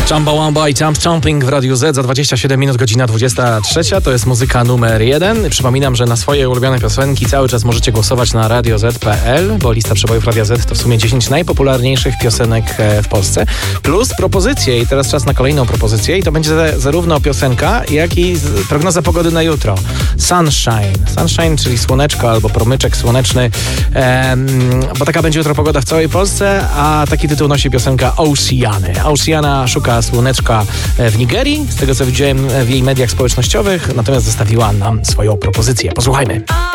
Jumbo Wumbo i Jump Jumping w Radiu Z za 27 minut, godzina 23. To jest muzyka numer 1. Przypominam, że na swoje ulubione piosenki cały czas możecie głosować na radioz.pl, bo lista przebojów Radia Z to w sumie 10 najpopularniejszych piosenek w Polsce. Plus propozycje i teraz czas na kolejną propozycję i to będzie zarówno piosenka, jak i prognoza pogody na jutro. Sunshine, czyli słoneczko albo promyczek słoneczny, bo taka będzie jutro pogoda w całej Polsce, a taki tytuł nosi piosenka Oceany. Oceana szuka słoneczka w Nigerii, z tego co widziałem w jej mediach społecznościowych, natomiast zostawiła nam swoją propozycję. Posłuchajmy.